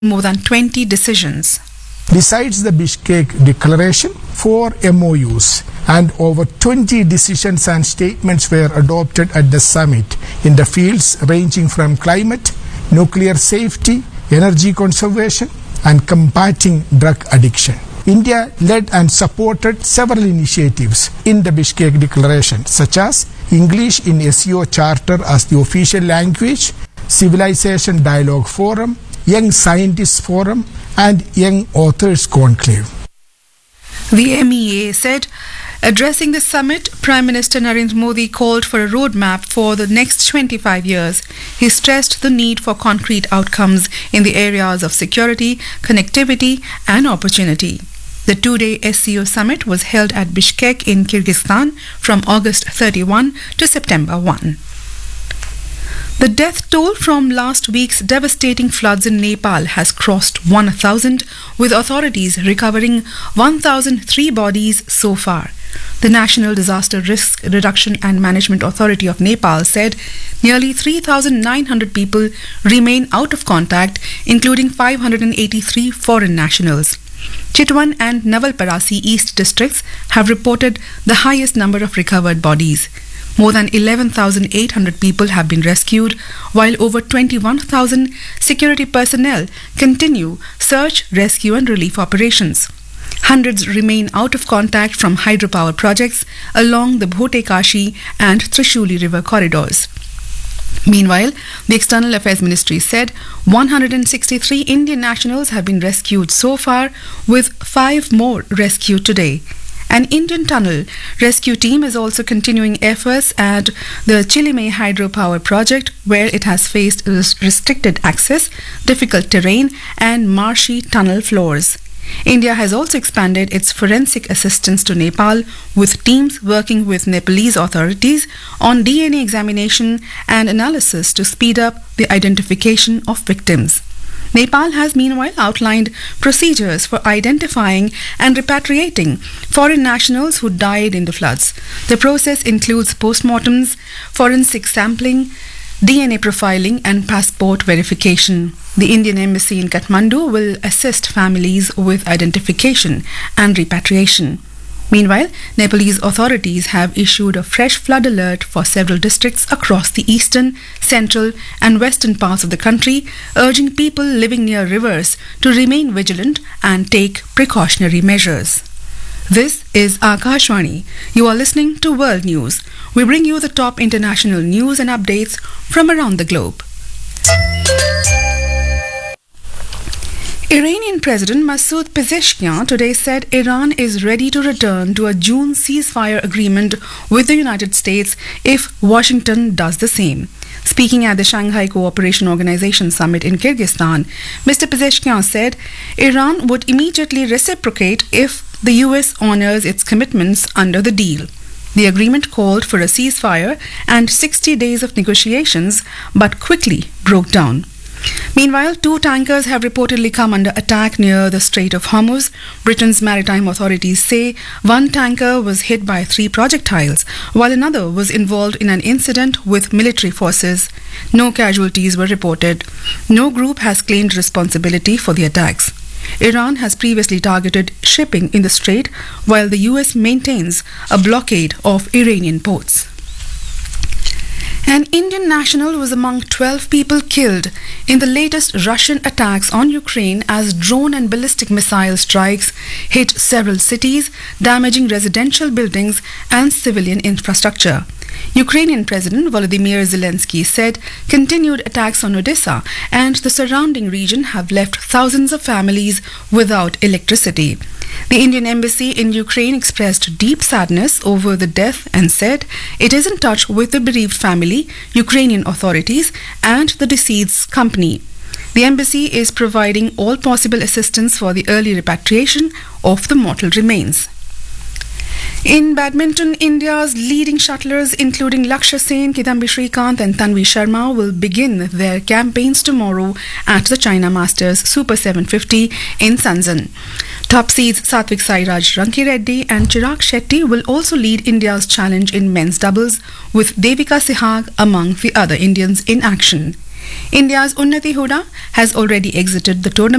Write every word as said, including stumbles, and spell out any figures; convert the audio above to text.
more than twenty decisions. Besides the Bishkek Declaration, four M O Us and over twenty decisions and statements were adopted at the summit in the fields ranging from climate, nuclear safety, energy conservation, and combating drug addiction. India led and supported several initiatives in the Bishkek Declaration, such as English in S E O Charter as the official language, Civilization Dialogue Forum, Young Scientists Forum, and Young Authors Conclave. The M E A said, addressing the summit, Prime Minister Narendra Modi called for a roadmap for the next twenty-five years. He stressed the need for concrete outcomes in the areas of security, connectivity, and opportunity. The two-day S C O summit was held at Bishkek in Kyrgyzstan from August thirty-first to September first. The death toll from last week's devastating floods in Nepal has crossed one thousand, with authorities recovering one thousand three bodies so far. The National Disaster Risk Reduction and Management Authority of Nepal said nearly three thousand nine hundred people remain out of contact, including five hundred eighty-three foreign nationals. Chitwan and Navalparasi East districts have reported the highest number of recovered bodies. More than eleven thousand eight hundred people have been rescued, while over twenty-one thousand security personnel continue search, rescue and relief operations. Hundreds remain out of contact from hydropower projects along the Bhote-Kashi and Trishuli river corridors. Meanwhile, the External Affairs Ministry said one hundred sixty-three Indian nationals have been rescued so far, with five more rescued today. An Indian tunnel rescue team is also continuing efforts at the Chilime hydropower project, where it has faced restricted access, difficult terrain, and marshy tunnel floors. India has also expanded its forensic assistance to Nepal, with teams working with Nepalese authorities on D N A examination and analysis to speed up the identification of victims. Nepal has meanwhile outlined procedures for identifying and repatriating foreign nationals who died in the floods. The process includes postmortems, forensic sampling, D N A profiling and passport verification. The Indian Embassy in Kathmandu will assist families with identification and repatriation. Meanwhile, Nepalese authorities have issued a fresh flood alert for several districts across the eastern, central and western parts of the country, urging people living near rivers to remain vigilant and take precautionary measures. This is Akashvani. You are listening to World News. We bring you the top international news and updates from around the globe. Iranian President Masoud Pezeshkian today said Iran is ready to return to a June ceasefire agreement with the United States if Washington does the same. Speaking at the Shanghai Cooperation Organization Summit in Kyrgyzstan, Mister Pezeshkian said Iran would immediately reciprocate if the U S honors its commitments under the deal. The agreement called for a ceasefire and sixty days of negotiations, but quickly broke down. Meanwhile, two tankers have reportedly come under attack near the Strait of Hormuz. Britain's maritime authorities say one tanker was hit by three projectiles, while another was involved in an incident with military forces. No casualties were reported. No group has claimed responsibility for the attacks. Iran has previously targeted shipping in the strait, while the U S maintains a blockade of Iranian ports. An Indian national was among twelve people killed in the latest Russian attacks on Ukraine as drone and ballistic missile strikes hit several cities, damaging residential buildings and civilian infrastructure. Ukrainian President Volodymyr Zelensky said continued attacks on Odessa and the surrounding region have left thousands of families without electricity. The Indian Embassy in Ukraine expressed deep sadness over the death and said it is in touch with the bereaved family, Ukrainian authorities, and the deceased's company. The embassy is providing all possible assistance for the early repatriation of the mortal remains. In badminton, India's leading shuttlers, including Lakshya Sen, Kidambi Srikanth and Tanvi Sharma, will begin their campaigns tomorrow at the China Masters Super seven fifty in Shenzhen. Top seeds Satvik Sairaj Rankireddy and Chirag Shetty will also lead India's challenge in men's doubles, with Devika Sehag among the other Indians in action. India's Unnati Huda has already exited the tournament.